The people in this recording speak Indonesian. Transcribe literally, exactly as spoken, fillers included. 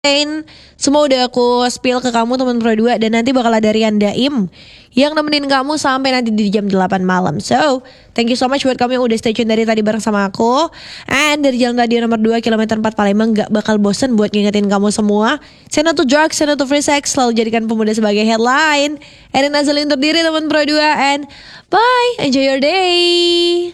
Semua udah aku spill ke kamu teman Pro dua. Dan nanti bakal ada Rian Daim yang nemenin kamu sampai nanti di jam delapan malam. So, thank you so much buat kamu yang udah stay tune dari tadi bareng sama aku. And dari Jalan Radio nomor dua kilometer empat Palembang gak bakal bosen buat ngingetin kamu semua. Say no to drugs, say no to free sex. Selalu jadikan pemuda sebagai headline. Erin Azali undur diri teman Pro dua. And bye, enjoy your day.